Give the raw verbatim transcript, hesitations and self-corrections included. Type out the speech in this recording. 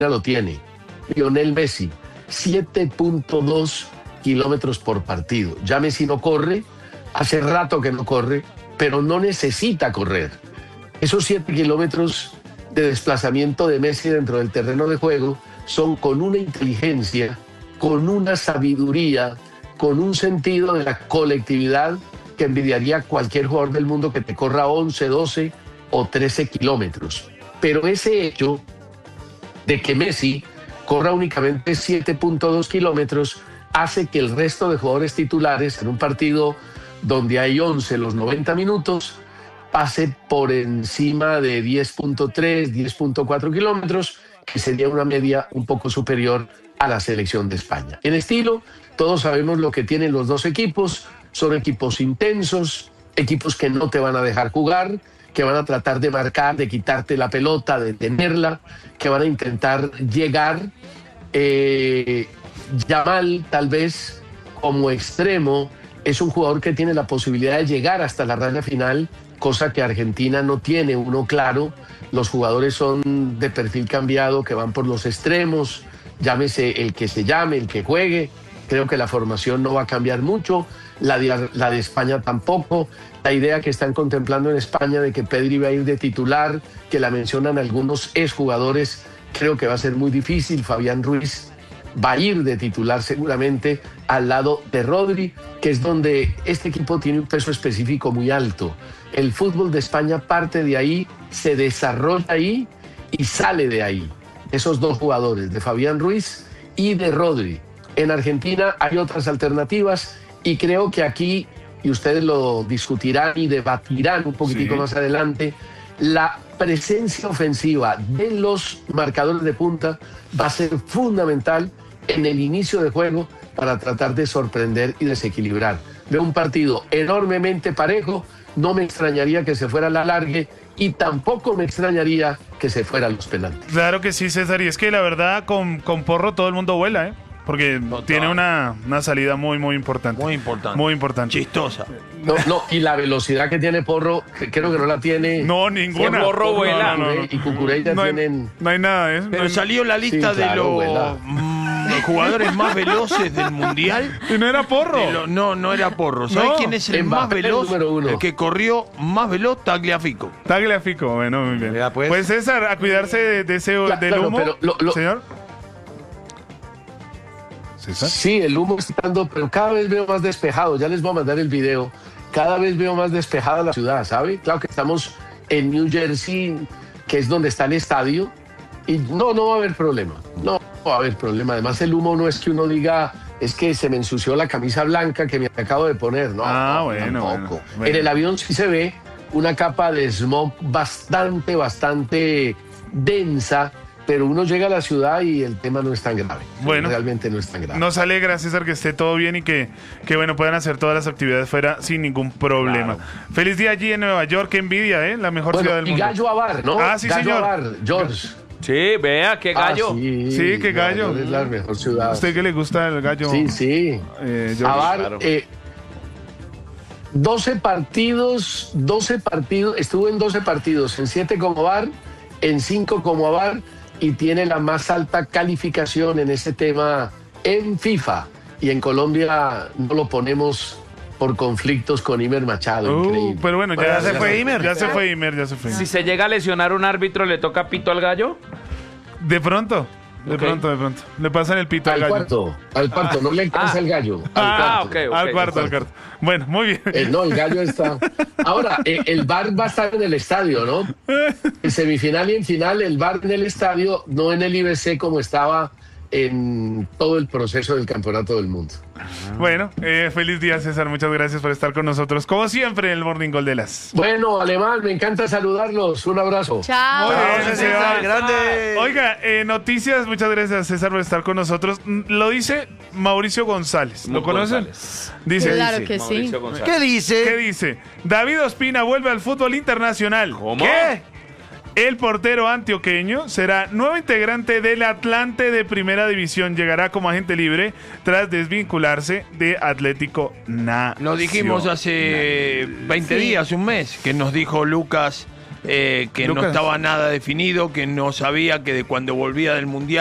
lo tiene. Lionel Messi, siete punto dos kilómetros por partido. Ya Messi no corre, hace rato que no corre, pero no necesita correr. Esos siete kilómetros de desplazamiento de Messi dentro del terreno de juego son con una inteligencia, con una sabiduría, con un sentido de la colectividad que envidiaría cualquier jugador del mundo que te corra once, doce o trece kilómetros. Pero ese hecho de que Messi corra únicamente siete punto dos kilómetros hace que el resto de jugadores titulares en un partido donde hay once los noventa minutos pase por encima de diez punto tres, diez punto cuatro kilómetros, que sería una media un poco superior a la selección de España. En estilo, todos sabemos lo que tienen los dos equipos, son equipos intensos, equipos que no te van a dejar jugar, que van a tratar de marcar, de quitarte la pelota, de tenerla, que van a intentar llegar. Eh, Yamal, tal vez como extremo, es un jugador que tiene la posibilidad de llegar hasta la raya final, cosa que Argentina no tiene uno claro. Los jugadores son de perfil cambiado, que van por los extremos, llámese el que se llame, el que juegue. Creo que la formación no va a cambiar mucho, la de, la de España tampoco. La idea que están contemplando en España de que Pedri va a ir de titular, que la mencionan algunos exjugadores, creo que va a ser muy difícil. Fabián Ruiz va a ir de titular seguramente al lado de Rodri, que es donde este equipo tiene un peso específico muy alto. El fútbol de España parte de ahí, se desarrolla ahí y sale de ahí. Esos dos jugadores, de Fabián Ruiz y de Rodri. En Argentina hay otras alternativas y creo que aquí, y ustedes lo discutirán y debatirán un poquitico sí. más adelante, la presencia ofensiva de los marcadores de punta va a ser fundamental en el inicio de juego para tratar de sorprender y desequilibrar. Veo un partido enormemente parejo, no me extrañaría que se fuera a la largue y tampoco me extrañaría que se fuera a los penaltis. Claro que sí, César, y es que la verdad con, con Porro todo el mundo vuela, ¿eh? Porque Total. tiene una, una salida muy, muy importante. Muy importante. Muy importante. Chistosa. No, no, y la velocidad que tiene Porro, creo que no la tiene. No, ninguna. Sí, Porro vuela. No, no, no. Y Cucurella no tienen. No hay nada, ¿eh? Pero salió la lista sí, claro, de los mm, jugadores más veloces del mundial. Y no era Porro. Lo, no, no era Porro. ¿Sabes no, quién es el Mbappé, más veloz? El, el que corrió más veloz, Tagliafico. Tagliafico, bueno, muy bien. Ya, pues. pues César, a cuidarse de, de ese ya, del claro, humo, pero lo, lo, señor. ¿César? Sí, el humo está dando, pero cada vez veo más despejado. Ya les voy a mandar el video. Cada vez veo más despejada la ciudad, ¿sabe? Claro que estamos en New Jersey, que es donde está el estadio, y no, no va a haber problema. No, no va a haber problema. Además, el humo no es que uno diga, es que se me ensució la camisa blanca que me acabo de poner. No, ah, no, bueno, tampoco. bueno. En el avión sí se ve una capa de smog bastante, bastante densa, pero uno llega a la ciudad y el tema no es tan grave. Bueno, realmente no es tan grave. Nos alegra, César, que esté todo bien y que, que bueno, puedan hacer todas las actividades fuera sin ningún problema. Claro. Feliz día allí en Nueva York, qué envidia, ¿eh? La mejor bueno, ciudad del y mundo. Y Gallo Abar, ¿no? Ah, sí, Gallo señor. Abar, George. Sí, vea, qué gallo. Ah, sí, sí, qué gallo. Es la mejor ciudad. ¿A usted qué le gusta el gallo? Sí, sí. Eh, George, Abar, claro. eh, doce partidos, doce partidos, estuvo en doce partidos, en siete como Abar, en cinco como Abar, y tiene la más alta calificación en ese tema en FIFA. Y en Colombia no lo ponemos por conflictos con Imer Machado. Uh, increíble. Pero bueno, ya, ya se, se fue Imer. Ya se fue Imer, ya se fue. Si se llega a lesionar un árbitro, ¿le toca pito al gallo? De pronto. De okay. pronto, de pronto. Le pasan el pito al, al gallo. Cuarto, al cuarto, ah. no le alcanza ah. el gallo. Al ah, cuarto. Okay, okay. Al cuarto, al cuarto. Bueno, muy bien. Eh, no, el gallo está. Ahora, eh, el V A R va a estar en el estadio, ¿no? En semifinal y en final, el V A R en el estadio, no en el I B C como estaba en todo el proceso del Campeonato del Mundo. Bueno, eh, feliz día, César. Muchas gracias por estar con nosotros, como siempre, en el Morning Gol de las. Bueno, Alemán, me encanta saludarlos. Un abrazo. Chao. Muy bien, César, César, grande. Oiga, eh, noticias, muchas gracias, César, por estar con nosotros. Lo dice Mauricio González. ¿Lo conocen? González. Dice, claro dice, que sí. ¿Qué dice? ¿Qué dice? David Ospina vuelve al fútbol internacional. ¿Cómo? ¿Qué? El portero antioqueño será nuevo integrante del Atlante de Primera División. Llegará como agente libre tras desvincularse de Atlético Nacional. Lo dijimos hace veinte sí. días, un mes, que nos dijo Lucas eh, que Lucas. no estaba nada definido, que no sabía que de cuando volvía del Mundial